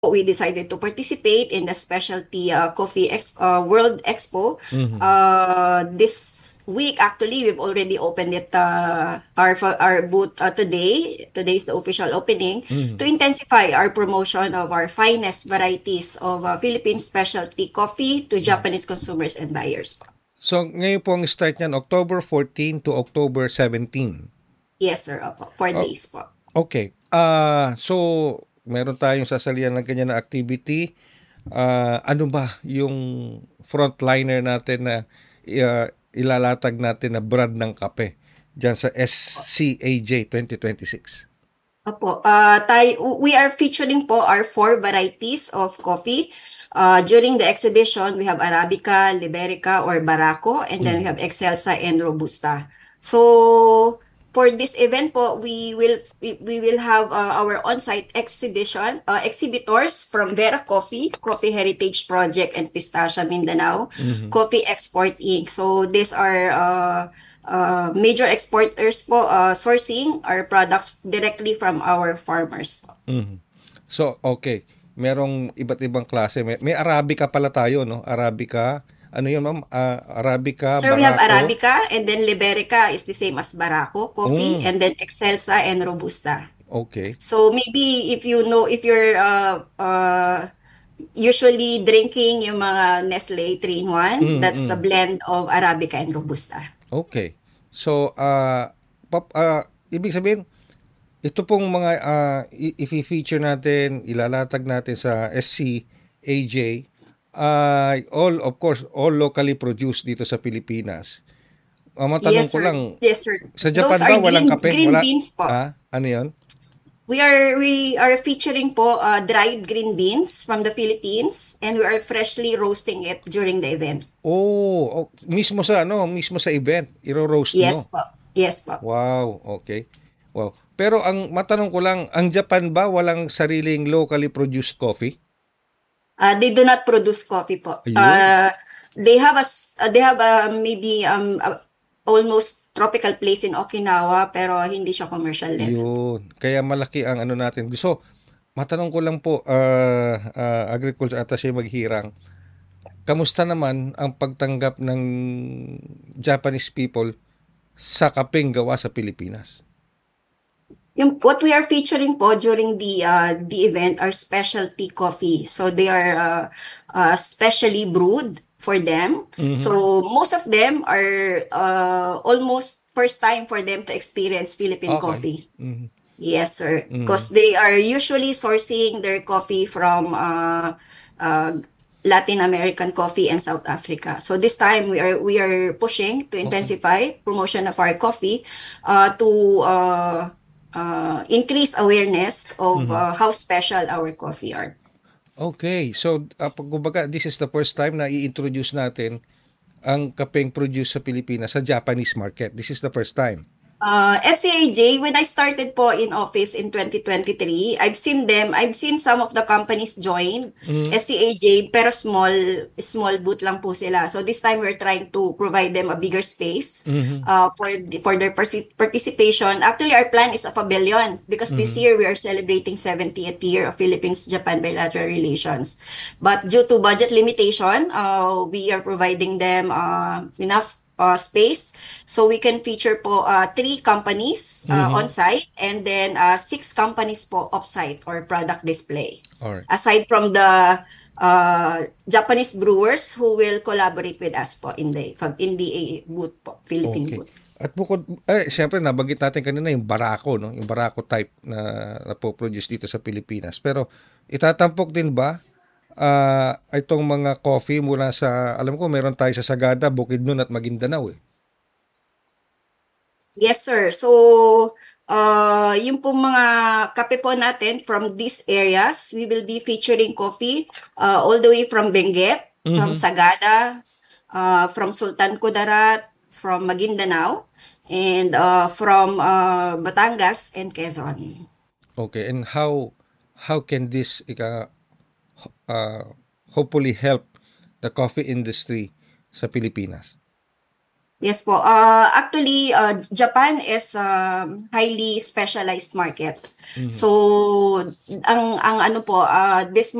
we decided to participate in the specialty World Expo. Mhm. This week, actually, we've already opened it, our booth today. Today is the official opening to Mhm. intensify our promotion of our finest varieties of Philippine specialty coffee to Mhm. Japanese consumers and buyers. So, ngayon po ang start niyan, October 14 to October 17. Yes, sir. Opo. 4 days po. Okay. So meron tayong sasalihan ng ganyan na activity. Ano ba yung frontliner natin na ilalatag natin na brand ng kape diyan sa SCAJ 2026? Opo. We are featuring po our four varieties of coffee. During the exhibition, we have Arabica, Liberica, or Barako, and then we Mhm. have Excelsa and Robusta. So, for this event po, we will have our on-site exhibitors from Vera Coffee, Coffee Heritage Project, and Pistacia Mindanao, Mhm. Coffee Export Inc. So, these are major exporters po, sourcing our products directly from our farmers po. Mhm. So, okay. Merong iba't ibang klase. May Arabica pala tayo, no? Arabica. Ano yun, ma'am? Arabica, Sir, we have Barako. Arabica, and then Liberica is the same as Barako coffee, Mm, and then Excelsa and Robusta. okay. So maybe if you're usually drinking yung mga Nestle 3-in-1, Mm, that's a mm. blend of Arabica and Robusta. Okay. So, ibig sabihin, ito pong mga i-feature natin, ilalatag natin sa SCAJ, all, of course, all locally produced dito sa Pilipinas. Matanong Yes, ko sir. lang, Yes, sir. sa Those Japan are ba walang kape? green Wala? beans po. Ano yun? We are featuring po dried green beans from the Philippines, and we are freshly roasting it during the event. Mismo sa mismo sa event, iro-roast Yes nyo. po. Yes po. Wow, okay. Wow. Pero ang matanong ko lang, ang Japan ba walang sariling locally produced coffee? They do not produce coffee po. Ayun. They have maybe almost tropical place in Okinawa, pero hindi siya commercial level. Yun. Kaya malaki ang ano natin. So, matanong ko lang po, agriculture attaché maghirang, kamusta naman ang pagtanggap ng Japanese people sa kapeng gawa sa Pilipinas? What we are featuring po during the event are specialty coffee. So they are specially brewed for them. Mhm. So most of them are almost first time for them to experience Philippine Okay. coffee. Mhm. Yes, sir. Mhm. Because they are usually sourcing their coffee from uh, Latin American coffee and South Africa. So this time we are pushing to Okay. intensify promotion of our coffee to increase awareness of Mhm. how special our coffee are. Okay. So, kumbaga, this is the first time na i-introduce natin ang kapeng produce sa Pilipinas sa Japanese market. This is the first time. FCAJ, when I started po in office in 2023, I've seen some of the companies join Mhm. SCAJ, pero small booth lang po sila. So this time we're trying to provide them a bigger space Mhm. for their participation. Actually, our plan is a pavilion because this Mhm. year we are celebrating 70th year of Philippines-Japan bilateral relations. But due to budget limitation, we are providing them enough space. So we can feature po three companies on Mhm. site, and then six companies po off site or product display. All right. Aside from the Japanese brewers who will collaborate with us po in the booth po, Philippine Okay. booth. At bukod, siyempre nabanggit natin kanina yung Barako, no? Yung Barako type na po-produce dito sa Pilipinas. Pero itatampok din ba itong mga coffee mula sa, alam ko meron tayo sa Sagada, Bukidnon at Maguindanao eh. Yes, sir. So, yung pong mga kape po natin from these areas, we will be featuring coffee all the way from Benguet, from Mhm. Sagada, from Sultan Kudarat, from Maguindanao, and from Batangas and Quezon. Okay, and how can this uh, hopefully help the coffee industry sa Pilipinas? Yes po. Actually, Japan is highly specialized market. Mhm. So, ang ano po, this